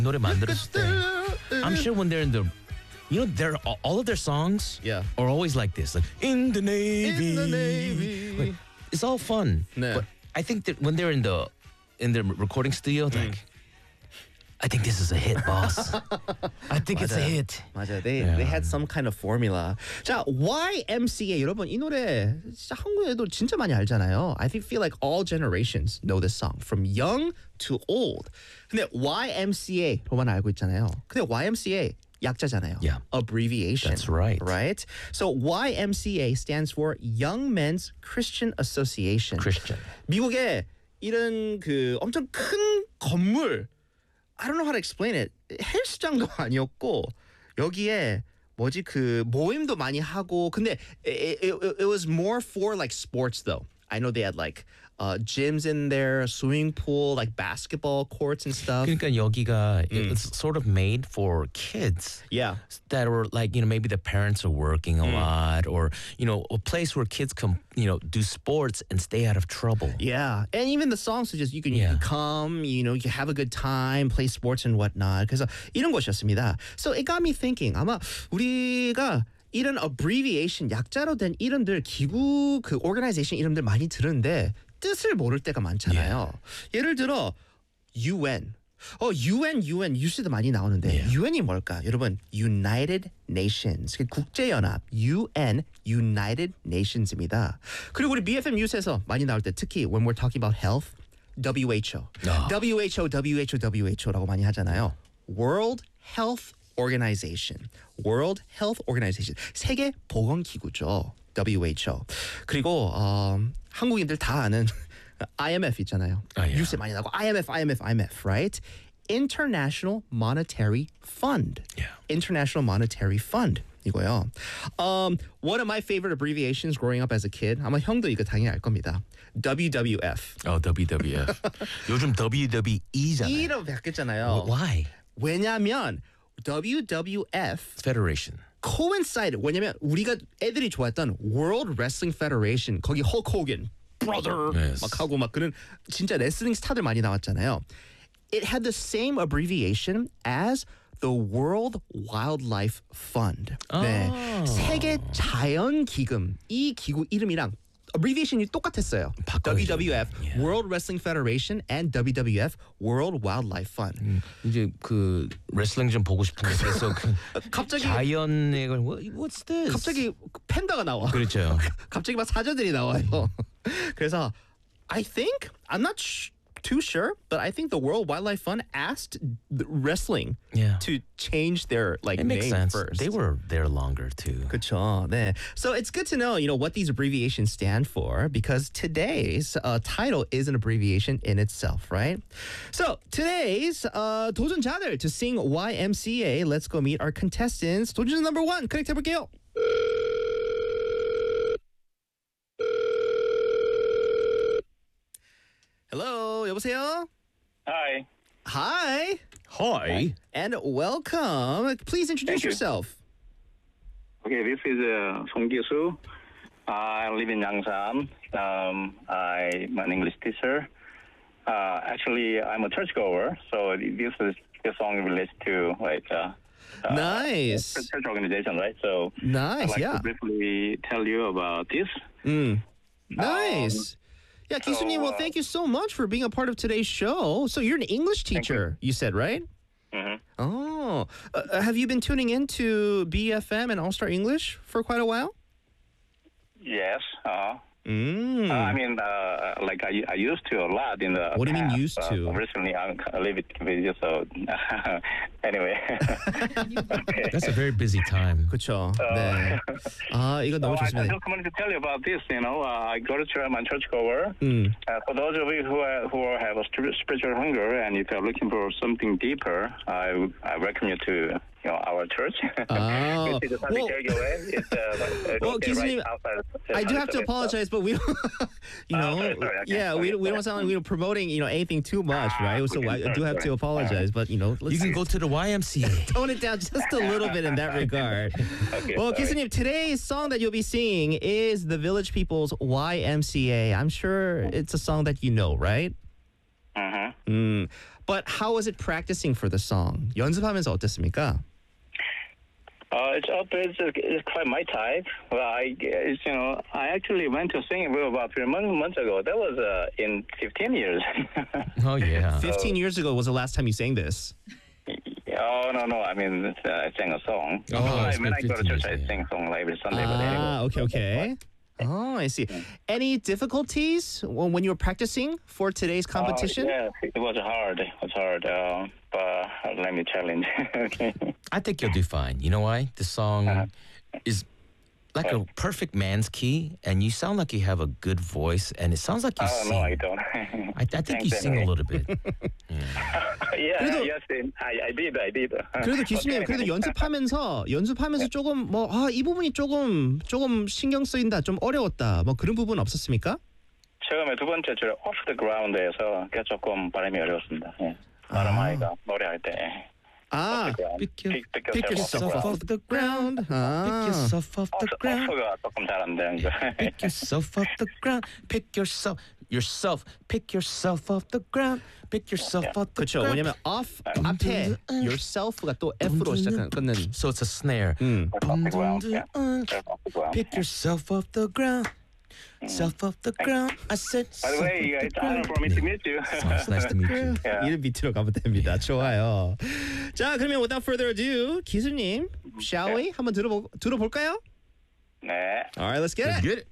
노래 만들었을 때 I'm sure when they're in the they're all of their songs Yeah. are always like this, like in the Navy. In the Navy. Like, it's all fun. 네. But I think that when they're in the recording studio, like I think this is a hit, boss. I think it's a hit. 맞아요. They had some kind of formula. 자, YMCA 여러분 이 노래 진짜 한국에도 진짜 많이 알잖아요. I feel like all generations know this song from young to old. 근데 YMCA로만 알고 있잖아요. 근데 YMCA 약자잖아요. Yeah. Abbreviation. That's right. Right? So YMCA stands for Young Men's Christian Association. Christian. 미국에 이런 그 엄청 큰 건물 I don't know how to explain it. 헬스장도 아니었고 여기에 뭐지 그 모임도 많이 하고 근데 it was more for like sports though. I know they had like gyms in there, swimming pool, like basketball courts and stuff. 그러니까 여기가 it's sort of made for kids. Yeah. That are like, maybe the parents are working a lot or, a place where kids can, do sports and stay out of trouble. Yeah. And even the song suggests you can come, you can have a good time, play sports and whatnot. 그래서 이런 곳이었습니다. So it got me thinking. 아마 우리가 이런 abbreviation, 약자로 된 이름들, 기구 그 organization 이름들 많이 들은데 뜻을 모를 때가 많잖아요. 예를 들어 UN. UN 뉴스도 많이 나오는데 UN이 뭘까? 여러분, United Nations, 국제연합, UN, United Nations입니다. 그리고 우리 BFM 뉴스에서 많이 나올 때 특히 when we're talking about health, WHO, WHO라고 많이 하잖아요. World Health Organization, World Health Organization, 세계 보건기구죠. WHO. 그리고 한국인들 다 아는 IMF 있잖아요. 뉴스에 많이 나고 IMF, right? International Monetary Fund. Yeah. International Monetary Fund. 이거요. One of my favorite abbreviations growing up as a kid. 아마 형도 이거 당연히 알 겁니다. WWF. WWF. 요즘 WWE잖아요. E로 바뀌었잖아요. Why? 왜냐면 WWF Federation. coincided. 왜냐면 우리가 애들이 좋아했던 World Wrestling Federation 거기 Hulk Hogan, brother Yes. 막 하고 막 그런 진짜 레슬링 스타들 많이 나왔잖아요. It had the same abbreviation as the World Wildlife Fund. 네, 세계 자연 기금 이 기구 이름이랑 abbreviation이 똑같았어요. 바꿔야죠. WWF World Wrestling Federation and WWF World Wildlife Fund. 이제 그 레슬링 좀 보고 싶은데 그래서 그 갑자기 자연의 걸 what's this? 갑자기 팬다가 나와. 그렇죠. 갑자기 막 사자들이 나와요. 그래서 I think I'm not too sure, but I think the World Wildlife Fund asked the wrestling to change their It name makes sense. first. They were there longer too. 그쵸. 네. So it's good to know, what these abbreviations stand for because today's title is an abbreviation in itself, right? So today's 도전자들 to sing YMCA. Let's go meet our contestants. 도전자 number 1 connect 해볼게요. Hello, 여보세요? Hi. Hi. Hi. And welcome. Please introduce Thank you. yourself. Okay, this is Song Gi-soo. I live in Yangsan. I'm an English teacher. Actually, I'm a churchgoer, so this song relates to Nice. church organization, right? So Nice, I'd like yeah. to briefly tell you about this. Nice. Yeah, Ki-soo-님, well, thank you so much for being a part of today's show. So you're an English teacher, you said, right? Mm-hmm. Oh. Have you been tuning into BFM and All-Star English for quite a while? Yes. I mean, I used to a lot in the What do you mean past, used to? Recently, I'm a little bit busy, so anyway. Okay. That's a very busy time. 그렇죠. 네. 아, 이거 너무 I 좋습니다. just wanted to tell you about this. I go to church. I'm a churchgoer. For those of you who have a spiritual hunger and if you're looking for something deeper, I welcome you to our church. Oh. It's Well, Ki-soo-님, I do have to apologize, but we don't, sorry, okay. we don't sound like we're promoting, anything too much, right? So I do have to apologize, but, let's You can go to the YMCA. tone it down just a little bit in that regard. Okay, Well, sorry. Ki-soo-님, today's song that you'll be singing is the Village People's YMCA. I'm sure it's a song that you know, right? But how was it practicing for the song? 연습하면서 어땠습니까? It's quite my type. Well, I actually went to sing about 3 months ago. That was in 15 years. Oh yeah. 15 years ago was the last time you sang this. Oh, no. I mean, I sang a song. it's When I been go to 15 church, years, I sing a song every Sunday. But anyway. Ah, okay. Oh, I see. Any difficulties when you were practicing for today's competition? Yeah, it was hard. But let me challenge. Okay. I think you'll do fine. You know why? The song is like a perfect man's key, and you sound like you have a good voice, and it sounds like you sing. No, I don't. I think you sing a little bit. Yes, I did. 그래도 기수님 그래도 연습하면서 조금 이 부분이 조금 신경 쓰인다, 좀 어려웠다, 뭐 그런 부분 없었습니까? 처음에 두 번째 줄 off the ground에서 조금 발음이 어려웠습니다. 예. 발음하기가 노래할 때. Pick yourself off the ground. Pick yourself off the ground. off가 조금 잘 안 되는 거. Pick yourself off the ground. Pick yourself off the ground. Pick yourself off the 그렇죠. ground. 왜냐면 off 앞에 yourself가 또 F로 끊는. So it's a snare. off the ground. Yeah. Off the ground. Pick yourself off the ground. Self off the ground. I said. By the way, it's an honor for me to meet you. It's nice to meet you. Yeah. 이름 밑으로 가면 됩니다. 좋아요. 자, 그러면 without further ado, 기수님, shall we 한번 들어볼까요? 네. All right, let's get it. Get it.